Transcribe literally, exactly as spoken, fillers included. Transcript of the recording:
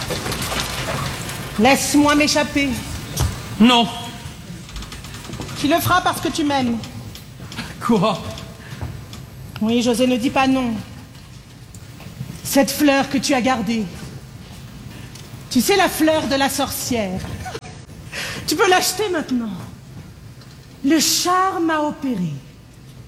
Laisse-moi m'échapper. Non. Tu le feras parce que tu m'aimes. Quoi? Oui, José, ne dis pas non. Cette fleur que tu as gardée. Tu sais, la fleur de la sorcière. Tu peux l'acheter maintenant. Le charme a opéré.